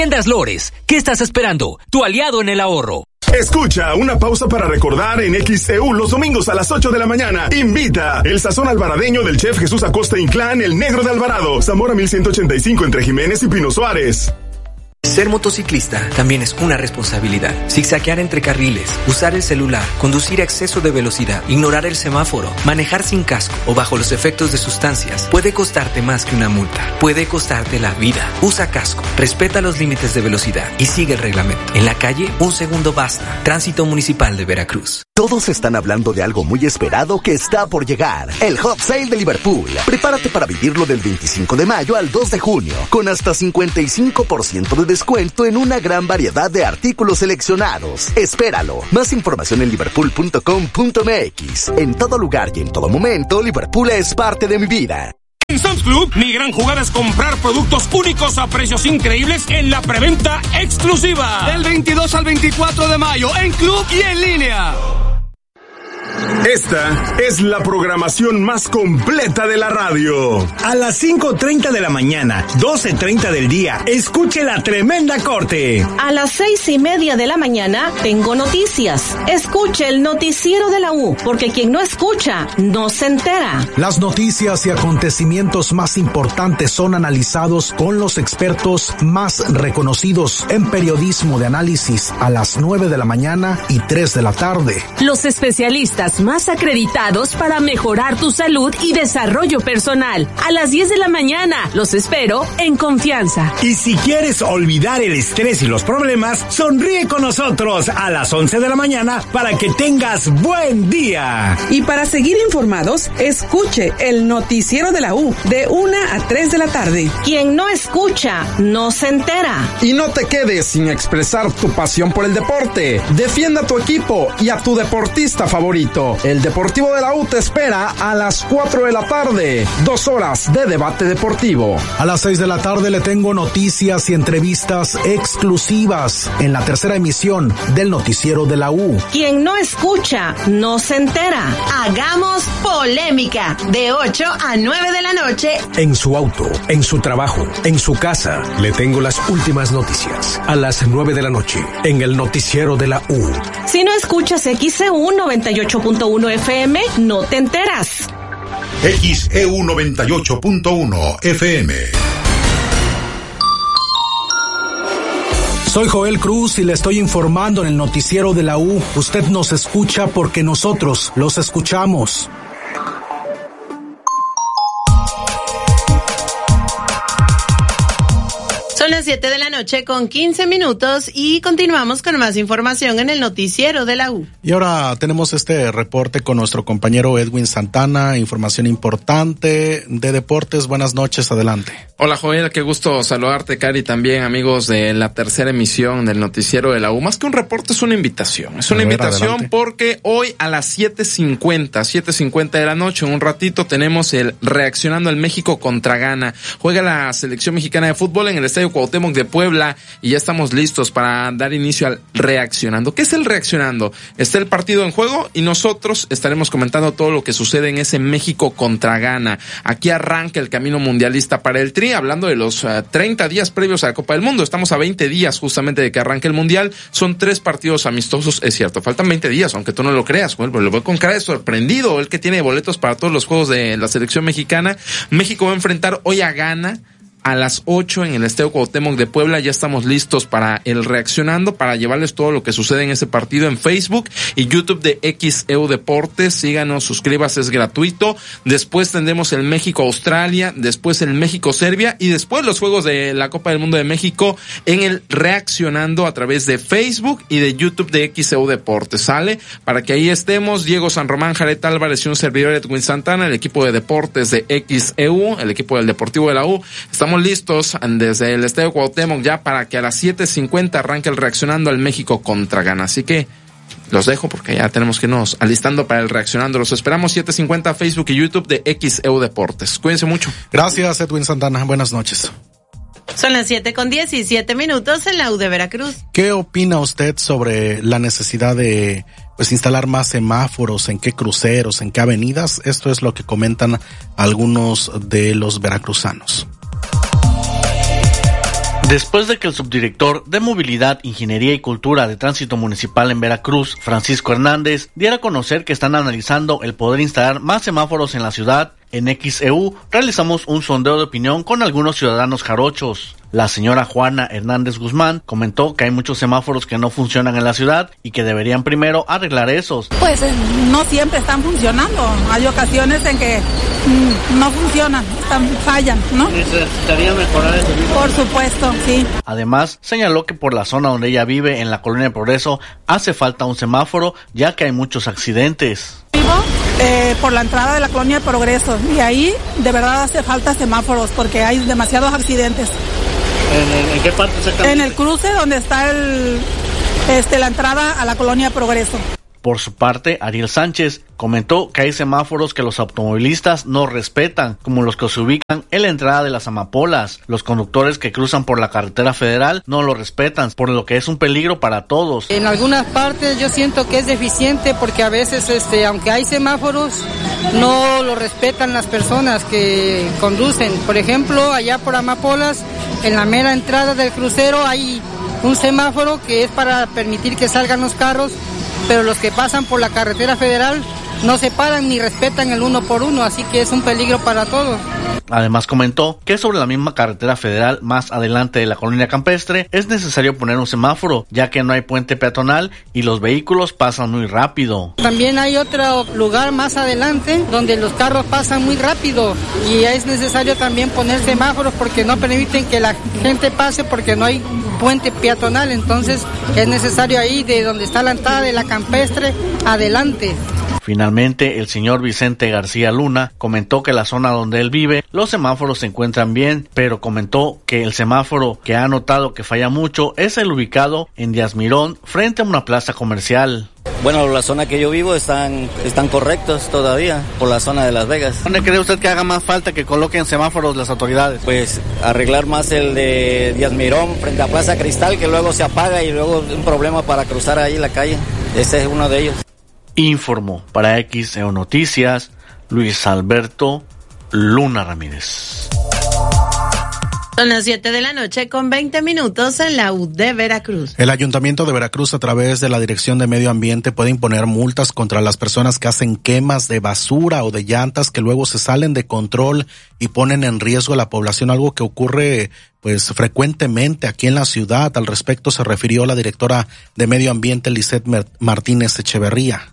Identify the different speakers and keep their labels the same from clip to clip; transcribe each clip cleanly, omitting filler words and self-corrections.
Speaker 1: Tiendas Lores, ¿qué estás esperando? Tu aliado en el ahorro.
Speaker 2: Escucha, una pausa para recordar en XEU los domingos a las 8 de la mañana. Invita el sazón alvaradeño del chef Jesús Acosta Inclán, el Negro de Alvarado, Zamora 1185 entre Jiménez y Pino Suárez.
Speaker 3: Ser motociclista también es una responsabilidad. Zigzaguear entre carriles, usar el celular, conducir a exceso de velocidad, ignorar el semáforo, manejar sin casco o bajo los efectos de sustancias puede costarte más que una multa. Puede costarte la vida. Usa casco, respeta los límites de velocidad y sigue el reglamento. En la calle, un segundo basta. Tránsito Municipal de Veracruz.
Speaker 4: Todos están hablando de algo muy esperado que está por llegar. El Hot Sale de Liverpool. Prepárate para vivirlo del 25 de mayo al 2 de junio, con hasta 55% de descuento en una gran variedad de artículos seleccionados. Espéralo. Más información en liverpool.com.mx. En todo lugar y en todo momento, Liverpool es parte de mi vida.
Speaker 5: En Sam's Club, mi gran jugada es comprar productos únicos a precios increíbles en la preventa exclusiva.
Speaker 6: Del 22 al 24 de mayo, en club y en línea.
Speaker 2: Esta es la programación más completa de la radio.
Speaker 7: A las 5:30 de la mañana, 12:30 del día, escuche La Tremenda Corte.
Speaker 8: A las 6:30 de la mañana, tengo noticias. Escuche el noticiero de la U, porque quien no escucha, no se entera.
Speaker 9: Las noticias y acontecimientos más importantes son analizados con los expertos más reconocidos en periodismo de análisis a las 9 de la mañana y 3 de la tarde.
Speaker 10: Los especialistas más acreditados para mejorar tu salud y desarrollo personal. A las 10 de la mañana, los espero en Confianza.
Speaker 7: Y si quieres olvidar el estrés y los problemas, sonríe con nosotros a las 11 de la mañana para que tengas buen día.
Speaker 11: Y para seguir informados, escuche el noticiero de la U de 1 a 3 de la tarde.
Speaker 8: Quien no escucha, no se entera.
Speaker 12: Y no te quedes sin expresar tu pasión por el deporte. Defienda a tu equipo y a tu deportista favorito. El Deportivo de la U te espera a las 4 de la tarde. 2 horas de debate deportivo.
Speaker 9: A las 6 de la tarde le tengo noticias y entrevistas exclusivas en la tercera emisión del noticiero de la U.
Speaker 8: Quien no escucha, no se entera. Hagamos polémica de 8 a 9 de la noche.
Speaker 13: En su auto, en su trabajo, en su casa, le tengo las últimas noticias. A las 9 de la noche, en el noticiero de la U.
Speaker 8: Si no escuchas XEU 98.1 FM, no te enteras.
Speaker 14: XEU 98.1 FM.
Speaker 9: Soy Joel Cruz y le estoy informando en el noticiero de la U. Usted nos escucha porque nosotros los escuchamos.
Speaker 15: Son las 7 de la noche con 15 minutos y continuamos con más información en el noticiero de la U.
Speaker 16: Y ahora tenemos este reporte con nuestro compañero Edwin Santana, información importante de deportes. Buenas noches, adelante.
Speaker 17: Hola Joel, qué gusto saludarte, Cari, también amigos de la tercera emisión del noticiero de la U. Más que un reporte, es una invitación. Es una invitación adelante. Porque hoy a las 7:50 de la noche, en un ratito, tenemos el Reaccionando al México contra Ghana. Juega la selección mexicana de fútbol en el Estadio Cuauhtémoc de Puebla y ya estamos listos para dar inicio al Reaccionando. ¿Qué es el Reaccionando? Está el partido en juego y nosotros estaremos comentando todo lo que sucede en ese México contra Ghana. Aquí arranca el camino mundialista para el Tri, hablando de los 30 días previos a la Copa del Mundo. Estamos a 20 días justamente de que arranque el Mundial. Son 3 partidos amistosos, es cierto. Faltan 20 días, aunque tú no lo creas. Bueno, lo veo con cara de sorprendido. El que tiene boletos para todos los juegos de la selección mexicana. México va a enfrentar hoy a Ghana a las 8 en el Estadio Cuauhtémoc de Puebla. Ya estamos listos para el Reaccionando, para llevarles todo lo que sucede en ese partido en Facebook y YouTube de XEU Deportes. Síganos, suscríbase, es gratuito. Después tendremos el México-Australia, después el México-Serbia y después los juegos de la Copa del Mundo de México en el Reaccionando a través de Facebook y de YouTube de XEU Deportes. ¿Sale? Para que ahí estemos, Diego San Román, Jared Álvarez y un servidor Edwin Santana, el equipo de deportes de XEU, el equipo del Deportivo de la U. Estamos listos desde el Estadio Cuauhtémoc ya para que a las 7:50 arranque el Reaccionando al México contra Ghana. Así que los dejo porque ya tenemos que irnos alistando para el Reaccionando. Los esperamos 7:50 Facebook y YouTube de XEU Deportes. Cuídense mucho.
Speaker 16: Gracias, Edwin Santana. Buenas noches.
Speaker 15: Son las 7:17 minutos en la U de Veracruz.
Speaker 16: ¿Qué opina usted sobre la necesidad de instalar más semáforos, en qué cruceros, en qué avenidas? Esto es lo que comentan algunos de los veracruzanos.
Speaker 18: Después de que el subdirector de Movilidad, Ingeniería y Cultura de Tránsito Municipal en Veracruz, Francisco Hernández, diera a conocer que están analizando el poder instalar más semáforos en la ciudad, en XEU realizamos un sondeo de opinión con algunos ciudadanos jarochos. La señora Juana Hernández Guzmán comentó que hay muchos semáforos que no funcionan en la ciudad y que deberían primero arreglar esos.
Speaker 19: Pues no siempre están funcionando. Hay ocasiones en que no funcionan, fallan, ¿no?
Speaker 18: ¿Necesitaría mejorar eso?
Speaker 19: Por supuesto, sí.
Speaker 18: Además, señaló que por la zona donde ella vive, en la Colonia Progreso, hace falta un semáforo ya que hay muchos accidentes.
Speaker 19: Vivo por la entrada de la Colonia Progreso y ahí de verdad hace falta semáforos porque hay demasiados accidentes.
Speaker 18: ¿En qué parte exactamente?
Speaker 19: En el cruce donde está la entrada a la Colonia Progreso.
Speaker 18: Por su parte, Ariel Sánchez comentó que hay semáforos que los automovilistas no respetan, como los que se ubican en la entrada de las amapolas. Los conductores que cruzan por la carretera federal no lo respetan, por lo que es un peligro para todos.
Speaker 20: En algunas partes yo siento que es deficiente porque a veces, aunque hay semáforos, no lo respetan las personas que conducen. Por ejemplo, allá por Amapolas, en la mera entrada del crucero hay un semáforo que es para permitir que salgan los carros, pero los que pasan por la carretera federal no se paran ni respetan el 1 por 1, así que es un peligro para todos.
Speaker 18: Además comentó que sobre la misma carretera federal más adelante de la Colonia Campestre es necesario poner un semáforo, ya que no hay puente peatonal y los vehículos pasan muy rápido.
Speaker 20: También hay otro lugar más adelante donde los carros pasan muy rápido y es necesario también poner semáforos porque no permiten que la gente pase porque no hay puente peatonal, entonces es necesario ahí de donde está la entrada de la Campestre adelante.
Speaker 18: Finalmente, el señor Vicente García Luna comentó que la zona donde él vive, los semáforos se encuentran bien, pero comentó que el semáforo que ha notado que falla mucho es el ubicado en Díaz Mirón, frente a una plaza comercial.
Speaker 21: Bueno, la zona que yo vivo están correctos todavía, por la zona de Las Vegas.
Speaker 18: ¿Dónde cree usted que haga más falta que coloquen semáforos las autoridades?
Speaker 21: Pues arreglar más el de Díaz Mirón, frente a Plaza Cristal, que luego se apaga y luego es un problema para cruzar ahí la calle. Ese es uno de ellos.
Speaker 18: Informó para XEU Noticias Luis Alberto Luna Ramírez.
Speaker 15: Son las 7:00 con 20 minutos en la U de Veracruz.
Speaker 16: El Ayuntamiento de Veracruz, a través de la Dirección de Medio Ambiente, puede imponer multas contra las personas que hacen quemas de basura o de llantas que luego se salen de control y ponen en riesgo a la población, algo que ocurre pues frecuentemente aquí en la ciudad. Al respecto se refirió la directora de Medio Ambiente, Lisette Martínez Echeverría.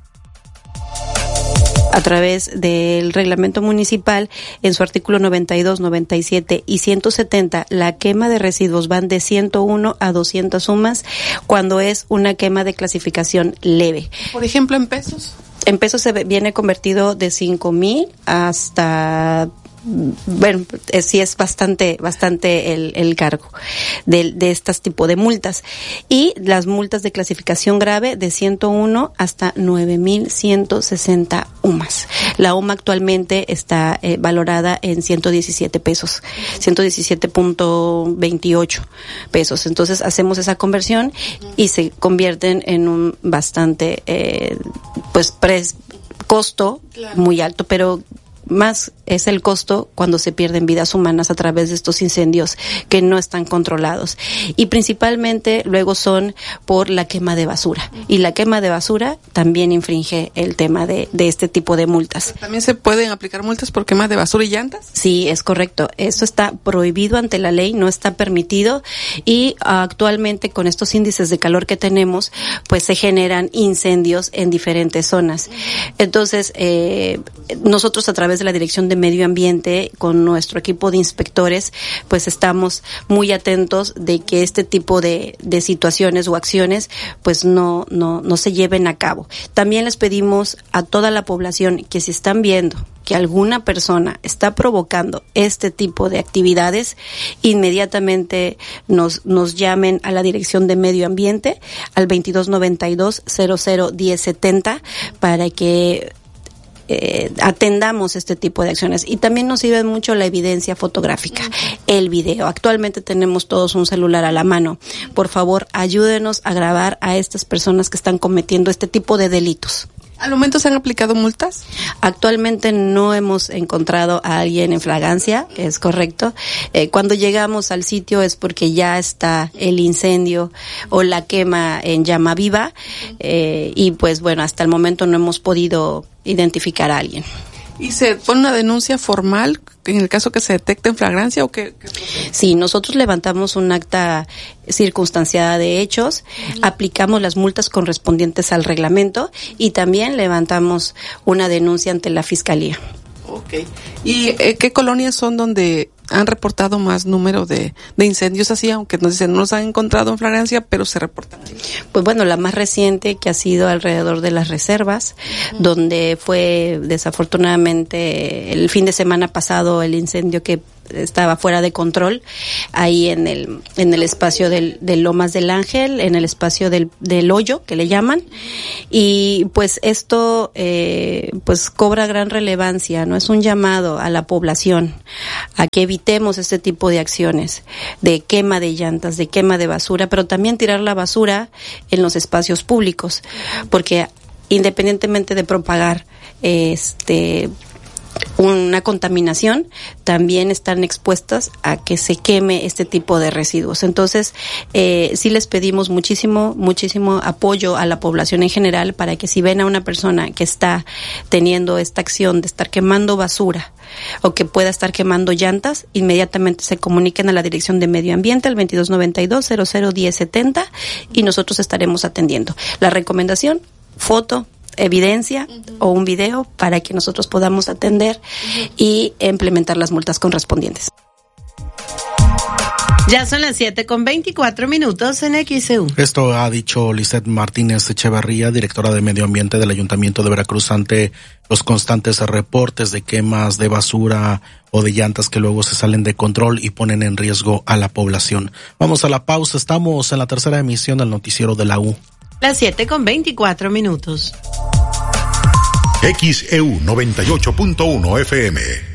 Speaker 22: A través del reglamento municipal, en su artículo 92, 97 y 170, la quema de residuos van de 101 a 200 UMAS cuando es una quema de clasificación leve.
Speaker 23: Por ejemplo, ¿en pesos?
Speaker 22: En pesos se viene convertido de 5,000 hasta... Bueno, sí es bastante el cargo de estos tipo de multas. Y las multas de clasificación grave de 101 hasta 9,160 UMAS. La UMA actualmente está valorada en 117 pesos, 117.28 pesos. Entonces hacemos esa conversión y se convierten en un bastante, costo muy alto, pero más es el costo cuando se pierden vidas humanas a través de estos incendios que no están controlados. Y principalmente luego son por la quema de basura. Y la quema de basura también infringe el tema de este tipo de multas.
Speaker 23: ¿También se pueden aplicar multas por quema de basura y llantas?
Speaker 22: Sí, es correcto. Esto está prohibido ante la ley, no está permitido. Y actualmente con estos índices de calor que tenemos, pues se generan incendios en diferentes zonas. Entonces, nosotros a través de la Dirección de Medio Ambiente, con nuestro equipo de inspectores, pues estamos muy atentos de que este tipo de situaciones o acciones pues no se lleven a cabo. También les pedimos a toda la población que si están viendo que alguna persona está provocando este tipo de actividades, inmediatamente nos llamen a la Dirección de Medio Ambiente al 2292-001070 para que atendamos este tipo de acciones. Y también nos sirve mucho la evidencia fotográfica, el video. Actualmente tenemos todos un celular a la mano. Por favor, ayúdenos a grabar a estas personas que están cometiendo este tipo de delitos.
Speaker 23: ¿Al momento se han aplicado multas?
Speaker 22: Actualmente no hemos encontrado a alguien en flagrancia, es correcto. Cuando llegamos al sitio es porque ya está el incendio o la quema en llama viva, y pues bueno, hasta el momento no hemos podido identificar a alguien.
Speaker 23: ¿Y se pone una denuncia formal en el caso que se detecte en flagrancia o qué?
Speaker 22: Sí, nosotros levantamos un acta circunstanciada de hechos, aplicamos las multas correspondientes al reglamento y también levantamos una denuncia ante la Fiscalía.
Speaker 23: Okay. ¿Y qué colonias son donde han reportado más número de incendios así, aunque nos dicen no los han encontrado en flagrancia, pero se reportan?
Speaker 22: Pues bueno, la más reciente que ha sido alrededor de las reservas, donde fue desafortunadamente el fin de semana pasado el incendio que estaba fuera de control, ahí en el espacio del Lomas del Ángel, en el espacio del hoyo, que le llaman, y pues esto pues cobra gran relevancia, ¿no? Es un llamado a la población a que evitemos este tipo de acciones, de quema de llantas, de quema de basura, pero también tirar la basura en los espacios públicos, porque independientemente de propagar una contaminación, también están expuestas a que se queme este tipo de residuos. Entonces, sí les pedimos muchísimo apoyo a la población en general para que si ven a una persona que está teniendo esta acción de estar quemando basura o que pueda estar quemando llantas, inmediatamente se comuniquen a la Dirección de Medio Ambiente al 2292-001070 y nosotros estaremos atendiendo. La recomendación, foto, evidencia o un video para que nosotros podamos atender y implementar las multas correspondientes.
Speaker 15: Ya son las 7:24 en XEU.
Speaker 16: Esto ha dicho Lisette Martínez Echeverría, directora de Medio Ambiente del Ayuntamiento de Veracruz, ante los constantes reportes de quemas de basura o de llantas que luego se salen de control y ponen en riesgo a la población. Vamos a la pausa, estamos en la tercera emisión del Noticiero de la U.
Speaker 15: Las 7:24.
Speaker 14: XEU 98.1 FM.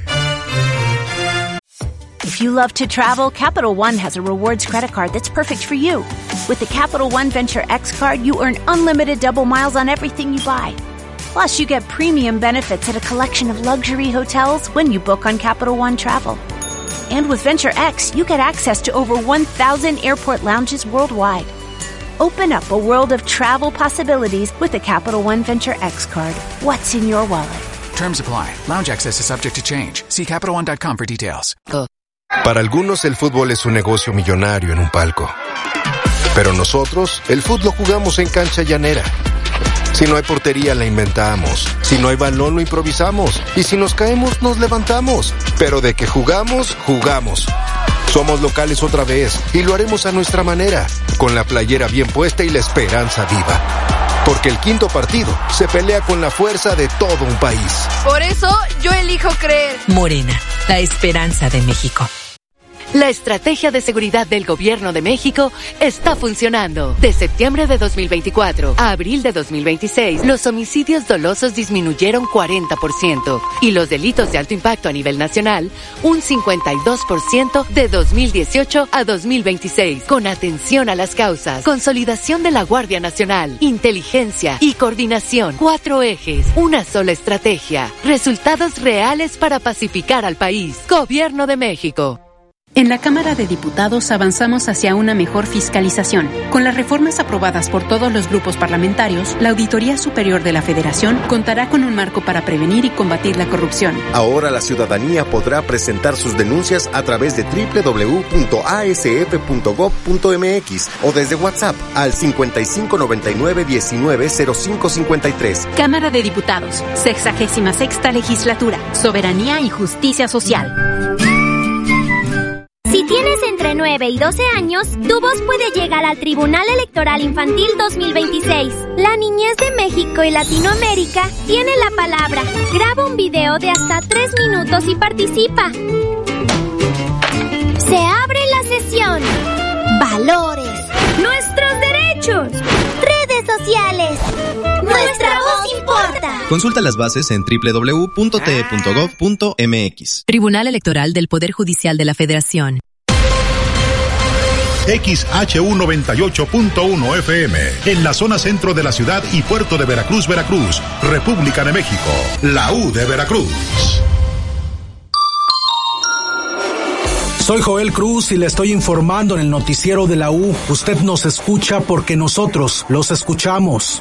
Speaker 1: If you love to travel, Capital One has a rewards credit card that's perfect for you. With the Capital One Venture X card, you earn unlimited double miles on everything you buy. Plus, you get premium benefits at a collection of luxury hotels when you book on Capital One Travel. And with Venture X, you get access to over 1,000 airport lounges worldwide. Open up a world of travel possibilities with the Capital One Venture X card. What's in your wallet?
Speaker 3: Terms apply. Lounge access is subject to change. See CapitalOne.com for details.
Speaker 4: Para algunos el fútbol es un negocio millonario en un palco. Pero nosotros, el fútbol lo jugamos en cancha llanera. Si no hay portería, la inventamos. Si no hay balón, lo improvisamos. Y si nos caemos, nos levantamos. Pero de que jugamos, jugamos. Somos locales otra vez y lo haremos a nuestra manera, con la playera bien puesta y la esperanza viva. Porque el quinto partido se pelea con la fuerza de todo un país.
Speaker 24: Por eso yo elijo creer.
Speaker 25: Morena, la esperanza de México.
Speaker 26: La estrategia de seguridad del Gobierno de México está funcionando. De septiembre de 2024 a abril de 2026, los homicidios dolosos disminuyeron 40% y los delitos de alto impacto a nivel nacional un 52% de 2018 a 2026. Con atención a las causas, consolidación de la Guardia Nacional, inteligencia y coordinación. 4 ejes, una sola estrategia. Resultados reales para pacificar al país. Gobierno de México.
Speaker 27: En la Cámara de Diputados avanzamos hacia una mejor fiscalización. Con las reformas aprobadas por todos los grupos parlamentarios, la Auditoría Superior de la Federación contará con un marco para prevenir y combatir la corrupción.
Speaker 28: Ahora la ciudadanía podrá presentar sus denuncias a través de www.asf.gov.mx o desde WhatsApp al 5599-190553.
Speaker 27: Cámara de Diputados, 66ª Legislatura, Soberanía y Justicia Social.
Speaker 29: Si tienes entre 9 y 12 años, tu voz puede llegar al Tribunal Electoral Infantil 2026. La niñez de México y Latinoamérica tiene la palabra. Graba un video de hasta 3 minutos y participa. Se abre la sesión. Valores. Nuestros derechos. Redes sociales. Nuestra voz importa.
Speaker 30: Consulta las bases en www.te.gov.mx.
Speaker 25: Tribunal Electoral del Poder Judicial de la Federación.
Speaker 14: XHU98.1 FM, en la zona centro de la ciudad y puerto de Veracruz, Veracruz, República de México, la U de Veracruz.
Speaker 9: Soy Joel Cruz y le estoy informando en el noticiero de la U. Usted nos escucha porque nosotros los escuchamos.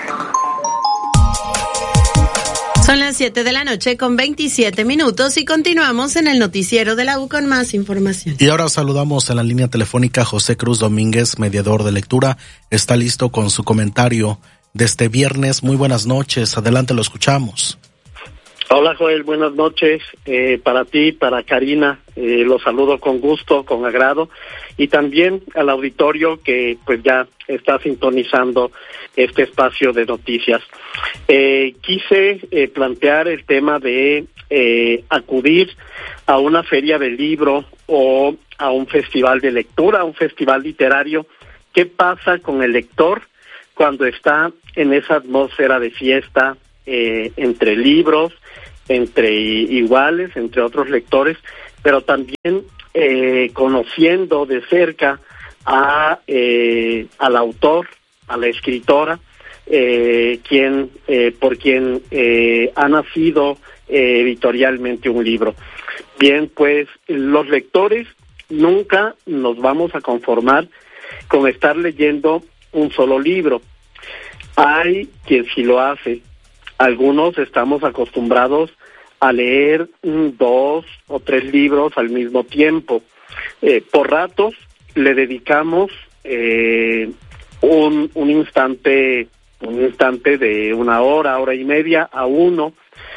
Speaker 15: Son las 7 de la noche con 27 minutos y continuamos en el noticiero de la U con más información.
Speaker 16: Y ahora saludamos en la línea telefónica a José Cruz Domínguez, mediador de lectura. Está listo con su comentario de este viernes. Muy buenas noches. Adelante, lo escuchamos.
Speaker 2: Hola Joel, buenas noches para ti, para Karina, los saludo con gusto, con agrado, y también al auditorio que pues ya está sintonizando este espacio de noticias. Quise plantear el tema de acudir a una feria del libro o a un festival de lectura, a un festival literario. ¿Qué pasa con el lector cuando está en esa atmósfera de fiesta entre libros, entre iguales, entre otros lectores, pero también conociendo de cerca al autor, a la escritora, por quien ha nacido editorialmente un libro? Bien, pues los lectores nunca nos vamos a conformar con estar leyendo un solo libro. Hay quien sí lo hace. Algunos estamos acostumbrados a leer 2 o 3 libros al mismo tiempo. Por ratos le dedicamos un instante de 1 hora, hora y media a uno.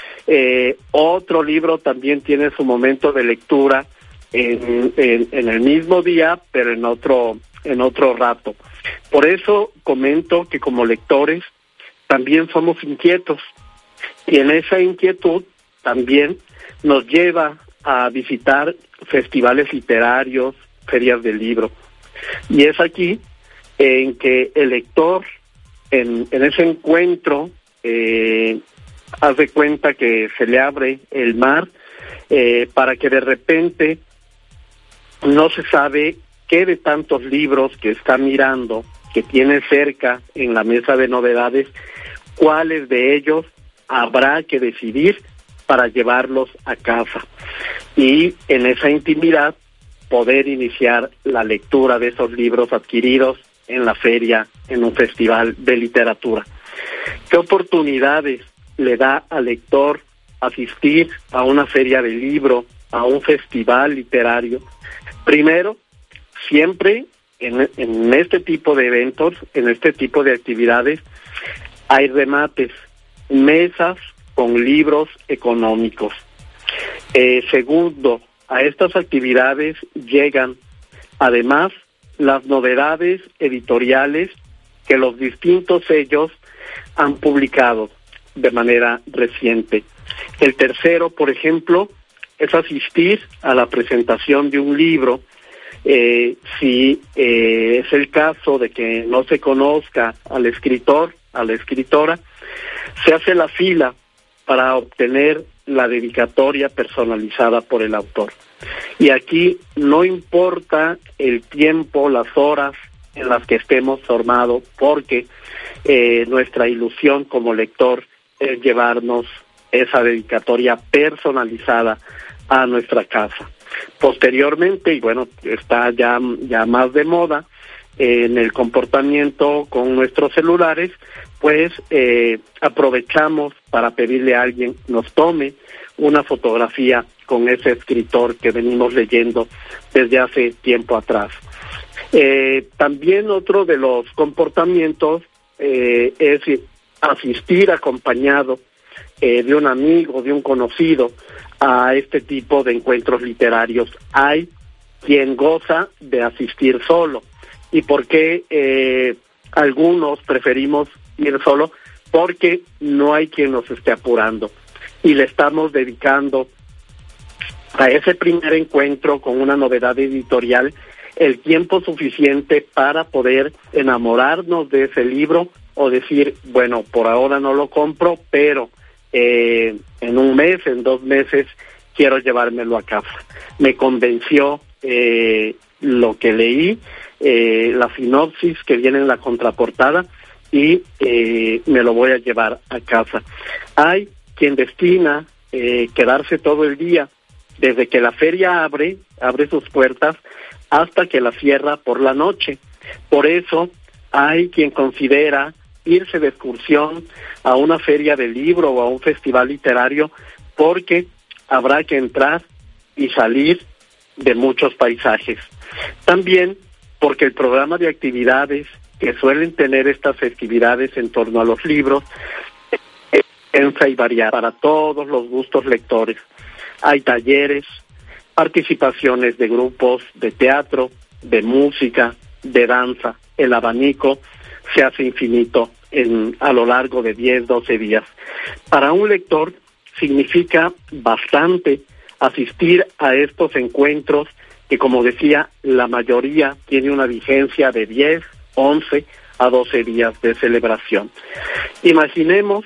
Speaker 2: Otro libro también tiene su momento de lectura en el mismo día, pero en otro rato. Por eso comento que como lectores también somos inquietos, y en esa inquietud también nos lleva a visitar festivales literarios, ferias del libro. Y es aquí en que el lector, en ese encuentro, hace cuenta que se le abre el mar, para que de repente no se sabe qué de tantos libros que está mirando, que tiene cerca en la mesa de novedades, cuáles de ellos habrá que decidir para llevarlos a casa, y en esa intimidad poder iniciar la lectura de esos libros adquiridos en la feria, en un festival de literatura. ¿Qué oportunidades le da al lector asistir a una feria de libro, a un festival literario? Primero, siempre en este tipo de eventos, en este tipo de actividades, hay remates, mesas con libros económicos. Segundo, a estas actividades llegan además las novedades editoriales que los distintos sellos han publicado de manera reciente. El tercero, por ejemplo, es asistir a la presentación de un libro. Si es el caso de que no se conozca al escritor, a la escritora, se hace la fila para obtener la dedicatoria personalizada por el autor. Y aquí no importa el tiempo, las horas en las que estemos formados, porque nuestra ilusión como lector es llevarnos esa dedicatoria personalizada a nuestra casa. Posteriormente, y bueno, está ya más de moda, en el comportamiento con nuestros celulares, pues aprovechamos para pedirle a alguien nos tome una fotografía con ese escritor que venimos leyendo desde hace tiempo atrás. También otro de los comportamientos es asistir acompañado de un amigo, de un conocido, a este tipo de encuentros literarios. Hay quien goza de asistir solo. ¿Y por qué algunos preferimos ir solo? Porque no hay quien nos esté apurando y le estamos dedicando a ese primer encuentro con una novedad editorial el tiempo suficiente para poder enamorarnos de ese libro o decir, bueno, por ahora no lo compro, pero en un mes, en 2 meses quiero llevármelo a casa. Me convenció lo que leí, la sinopsis que viene en la contraportada, y me lo voy a llevar a casa. Hay quien destina quedarse todo el día, desde que la feria abre sus puertas hasta que la cierra por la noche. Por eso hay quien considera irse de excursión a una feria de libro o a un festival literario, porque habrá que entrar y salir de muchos paisajes. También porque el programa de actividades que suelen tener estas festividades en torno a los libros es extensa y variada para todos los gustos lectores. Hay talleres, participaciones de grupos de teatro, de música, de danza. El abanico se hace infinito a lo largo de 10, 12 días. Para un lector significa bastante asistir a estos encuentros que, como decía, la mayoría tiene una vigencia de 10, 11 a 12 días de celebración. Imaginemos,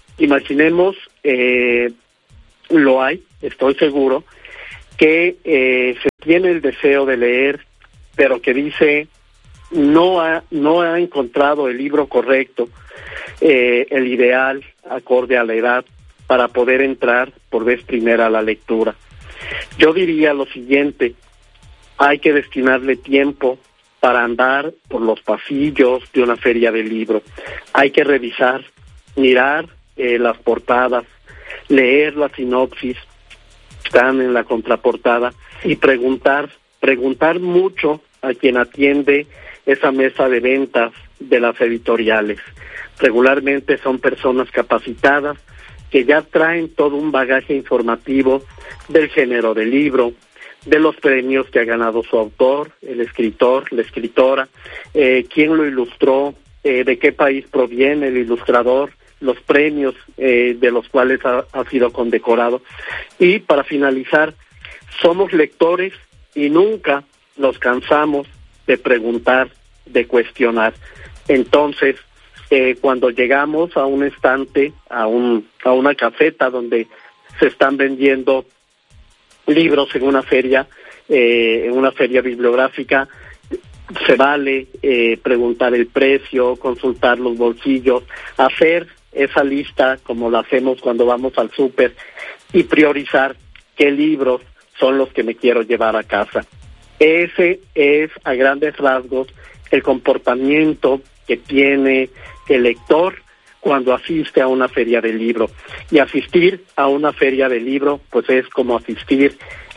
Speaker 2: lo hay, estoy seguro, que se tiene el deseo de leer, pero que dice no ha encontrado el libro correcto, el ideal, acorde a la edad, para poder entrar por vez primera a la lectura. Yo diría lo siguiente: hay que destinarle tiempo para andar por los pasillos de una feria de libro. Hay que revisar, mirar las portadas, leer la sinopsis, están en la contraportada, y preguntar mucho a quien atiende esa mesa de ventas de las editoriales. Regularmente son personas capacitadas que ya traen todo un bagaje informativo del género del libro, de los premios que ha ganado su autor, el escritor, la escritora, quién lo ilustró, de qué país proviene el ilustrador, los premios de los cuales ha sido condecorado. Y para finalizar, somos lectores y nunca nos cansamos de preguntar, de cuestionar. Entonces, cuando llegamos a un estante, a una caseta donde se están vendiendo libros en una feria bibliográfica, se vale preguntar el precio, consultar los bolsillos, hacer esa lista como la hacemos cuando vamos al súper y priorizar qué libros son los que me quiero llevar a casa. Ese es, a grandes rasgos, el comportamiento que tiene el lector cuando asiste a una feria de libro. Y asistir a una feria de libro, pues es como asistir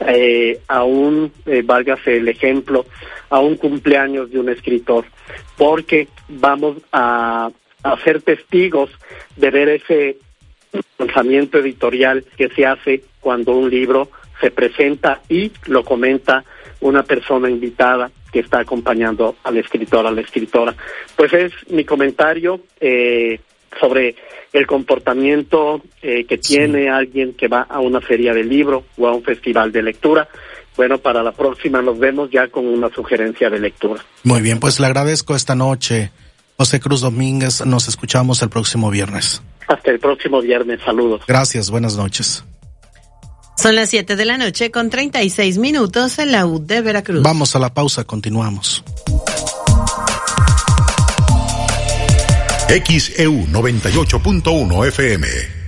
Speaker 2: válgase el ejemplo, a un cumpleaños de un escritor, porque vamos a ser testigos de ver ese lanzamiento editorial que se hace cuando un libro se presenta y lo comenta una persona invitada que está acompañando al escritor, a la escritora. Pues es mi comentario sobre el comportamiento que tiene alguien que va a una feria de libro o a un festival de lectura. Bueno, para la próxima nos vemos ya con una sugerencia de lectura.
Speaker 16: Muy bien, pues le agradezco esta noche, José Cruz Domínguez. Nos escuchamos el próximo viernes.
Speaker 2: Hasta el próximo viernes, saludos.
Speaker 16: Gracias, buenas noches.
Speaker 15: Son las 7:36 p.m. en la UD de Veracruz.
Speaker 16: Vamos a la pausa, continuamos.
Speaker 14: XEU 98.1 FM.